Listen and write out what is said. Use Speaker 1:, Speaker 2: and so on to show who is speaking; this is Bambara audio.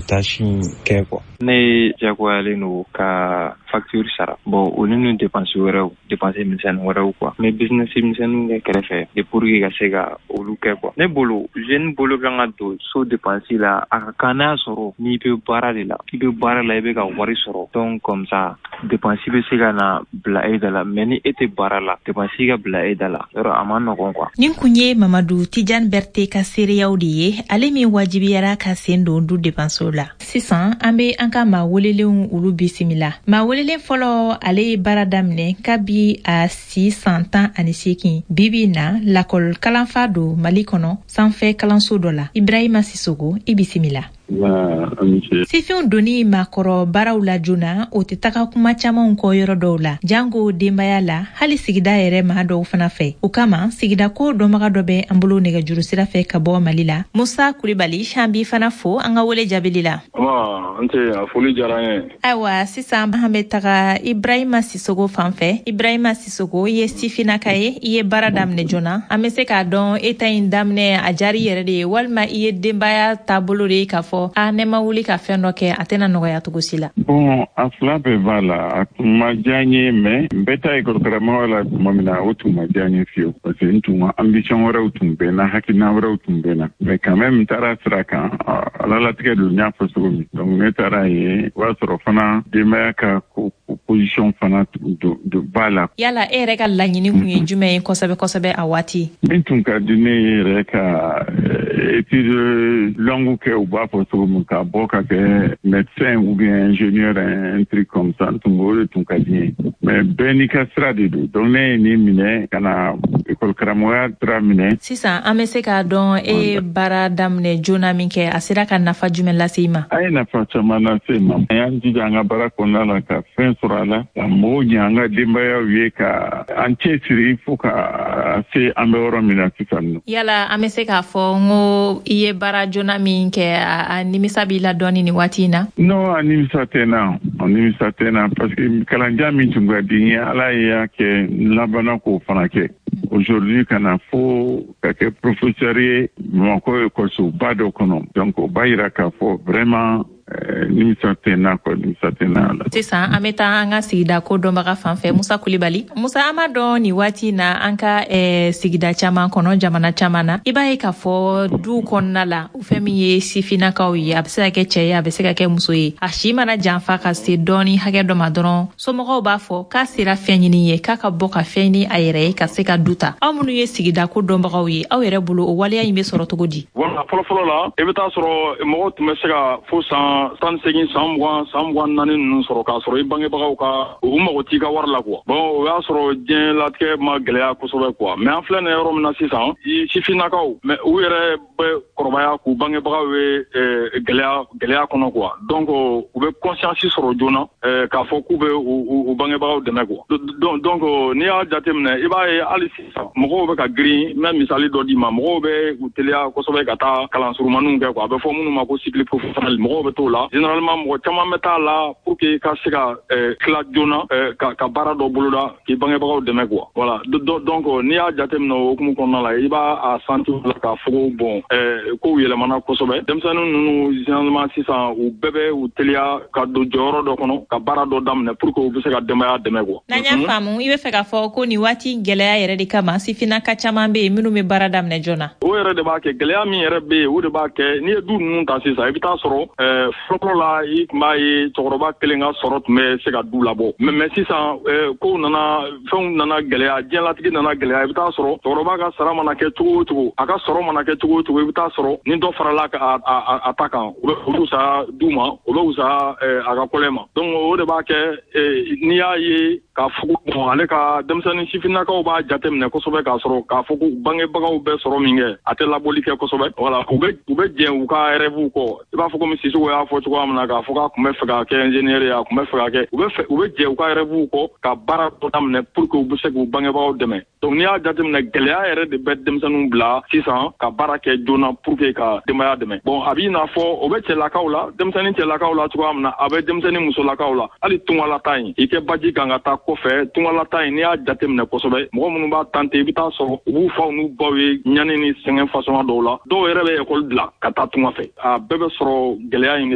Speaker 1: tâche kɛ quoi.
Speaker 2: Ne jagoyalen no ka facture sara. Bon, o ni dépense wɛrɛw, dépense misɛnnin wɛrɛw quoi. Mais business misɛnninw kɛ kɛrɛfɛ de pour que ka se ka olu kɛ quoi. Ne bolo jeune bolo kan ka don so dépense la a ka kan n'a sɔrɔ n'i bɛ baara de la. I bɛ baara la i bɛ ka wari sɔrɔ. Donc comme ça dépense bɛ se ka na bila e da la. Mais ni e tɛ baara la dépense ka bila e da la. Yɔrɔ a ma nɔgɔn quoi.
Speaker 3: Nin kun ye Mamadou Tidiane Berté ka seereyaw de ye. Ale min wajibiyara ka sen don du dépense la. Sisan an bɛ an ka maa welelenw olu bisimila. Maa welelen fɔlɔ ale ye baara daminɛ kabi a si 118 bibi na lakɔl kalanfa don Mali kɔnɔ sanfɛ kalanso dɔ la. Ibrahima Sisoko i bisimila. Sifinw doni makɔrɔ baaraw la joona o tɛ taga kuma camanw kɔ yɔrɔ dɔw la jango denbaya la hali sigida yɛrɛ maa dɔw fana fɛ o kama sigida ko dɔnbaga dɔ bɛ an bolo nɛgɛjuru sira fɛ ka bɔ Mali la Musa Kulibali an b'i fana fo an ka wele jaabili la
Speaker 4: foli diyara n ye.
Speaker 3: Ayiwa sisan an bɛ taga Ibrahima Sisoko fan fɛ. Ibrahima Sisoko i ye sifinaka ye i ye baara daminɛ joona an bɛ se k'a dɔn e ta in daminɛ a jari yɛrɛ de ye walima i ye denbaya taabolo de ye k'a fɔ ne ma wuli ka fɛn dɔ kɛ a tɛna nɔgɔya cogo si la.
Speaker 4: Bon a fila bɛɛ b'a la a tun ma diya n ye mais n bɛ taa école karamɔgɔ la tuma min na o tun ma diya n ye fiyewu parce que n tun ka ambition wɛrɛw tun bɛ n na hakilina wɛrɛw tun bɛ n na mais quand même n taara sira kan ala latigɛ don n y'a fɔ cogo min donc ne taara ye o y'a sɔrɔ fana denbaya ka position fana b'a la.
Speaker 3: Yala e yɛrɛ ka laɲini kun ye jumɛn ye kosɛbɛ kosɛbɛ a waati?
Speaker 4: Min tun ka di ne yɛrɛ ka étude longue kɛ u b'a fɔ cogo min ka bɔ ka kɛ médecin ou bien ingénieur un truc comme ça n tun o de tun ka di n ye mais bɛɛ n'i ka sira de don donc ne ye nin minɛ ka na école karamɔgɔya sira minɛ.
Speaker 3: Sisan an bɛ se k'a dɔn e ye baara daminɛ joona min kɛ a sera ka nafa jumɛn lase i ma?
Speaker 4: A ye nafa caman lase n ma. An y'an jija an ka baara kɔnɔna la ka fɛn sɔrɔ a la ka mɔgɔw ɲɛ an ka denbayaw ye ka an cɛsiri fo ka se an bɛ yɔrɔ min na sisan nɔ.
Speaker 3: Yala an bɛ se k'a fɔ n ko i ye baara joona min kɛ a nimisa b'i la dɔɔni nin waati in na?
Speaker 4: Non a nimisa tɛ n na parce que kalanjan min tun ka di n ye ala y'a kɛ n labanna k'o fana kɛ. Aujourd'hui kana fo ka kɛ professeur ye Bamakɔ école-soba dɔ kɔnɔ donc o b'a yira k'a fɔ vraiment nimisa tɛ n na.
Speaker 3: Sisan an bɛ taa an ka sigida ko dɔnbaga fan fɛ Musa Kulibali. Musa an ma dɔn nin waati in na an ka sigida caman kɔnɔ jamana caman na i b'a ye k'a fɔ du kɔnɔna la fɛn min ye sifinnakaw ye a bɛ se ka kɛ cɛ ye a bɛ se ka kɛ muso ye a si mana janfa ka se dɔɔni hakɛ dɔ ma dɔrɔn somɔgɔw b'a fɔ k'a sera fɛn ɲini ye k'a ka bɔ ka fɛn ɲini a yɛrɛ ye ka se ka du ta. Aw minnu ye sigida ko dɔnbagaw ye aw yɛrɛ bolo o waleya in bɛ sɔrɔ cogo di?
Speaker 5: Voilà fɔlɔfɔlɔ la i bɛ taa sɔrɔ mɔgɔw tun bɛ se ka fo san 18 san 24 ninnu sɔrɔ k'a sɔrɔ i bangebagaw ka u mago t'i ka wari la quoi. Bon o y'a sɔrɔ diɲɛlatigɛ ma gɛlɛya kosɛbɛ quoi mais an filɛ nin yɔrɔ min na sisan sifinnakaw mais u yɛrɛ bɛ kɔrɔbaya k'u bangebagaw ye gɛlɛya kɔnɔ quoi donc u bɛ conscience sɔrɔ joona k'a fɔ k'u bɛ u bangebagaw dɛmɛ quoi donc n'i y'a jateminɛ i b'a ye hali sisan mɔgɔw bɛ ka girin n bɛ misali dɔ d'i ma mɔgɔw bɛ u teliya kosɛbɛ ka taa kalan surumaniw kɛ quoi a bɛ fɔ minnu ma ko cycle professionnel mɔgɔw bɛ t'o la généralement mɔgɔ caman bɛ taa la pour que ka se ka tila joona ka baara dɔ boloda k'i bangebagaw dɛmɛ quoi voilà donc n'i y'a jateminɛ o hukumu kɔnɔna la i b'a senti la k'a fɔ ko bon kow yɛlɛmana kosɛbɛ denmisɛnnin ninnu généralement sisan u bɛɛ bɛ u teliya ka don jɔyɔrɔ dɔ kɔnɔ ka baara dɔ daminɛ pour que u bɛ se ka denbaya dɛmɛ quoi.
Speaker 3: N'an y'a faamu i bɛ fɛ k'a fɔ ko nin waati gɛlɛya yɛrɛ de kama sifinnaka caman bɛ yen minnu bɛ baara daminɛ joona.
Speaker 5: O yɛrɛ de b'a kɛ gɛlɛya min yɛrɛ bɛ yen o de b'a kɛ n'i ye du ninnu ta sisan i bɛ taa sɔrɔ fɔlɔ la i tun b'a ye cɛkɔrɔba kelen ka sɔrɔ tun bɛ se ka du labɔ mais sisan kow nana fɛnw nana gɛlɛya diɲɛlatigɛ nana gɛlɛya i bɛ taa sɔrɔ cɛkɔrɔba ka sara mana kɛ cogo o cogo a ka sɔrɔ mana kɛ cogo o cogo i bɛ taa sɔrɔ ni dɔ farala a ta kan o bɛ fisaya du ma o bɛ fisaya a ka kɔlɛ ma donc o de b'a kɛ n'i y'a ye k'a fɔ bon ale ka denmisɛnnin sifinnakaw b'a jateminɛ kosɛbɛ k'a sɔrɔ k'a fɔ ko bangebagaw bɛ sɔrɔ min kɛ a tɛ labɔli kɛ kosɛbɛ voilà u bɛ jɛn u ka rêve kɔ i b'a fɔ komi Sisoko y'a fɔ cogoya min na k'a fɔ k'a tun bɛ fɛ ka kɛ ingénieur ye a tun bɛ fɛ ka kɛ u bɛ jɛn u ka rêve kɔ ka baara dɔ daminɛ pour que u bɛ se k'u bangebagaw dɛmɛ donc n'i y'a jateminɛ gɛlɛya yɛrɛ de bɛ denmisɛnninw bila sisan ka baara kɛ joona pour que ka denbaya dɛmɛ bon a b'i n'a fɔ o bɛ cɛlakaw la denmisɛnnin cɛlakaw la cogoya min na a bɛ denmisɛnnin musolakaw la hali tungalata in i kɛ baji kan ka taa kɔfɛ tungalata in n'i y'a jateminɛ kosɛbɛ mɔgɔ minnu b'a tante i bɛ taa sɔrɔ u b'u faw n'u baw ye ɲani ni sɛgɛn fasɔn dɔw la dɔw yɛrɛ bɛ école bila ka taa tunga fɛ a bɛɛ bɛ sɔrɔ gɛlɛya in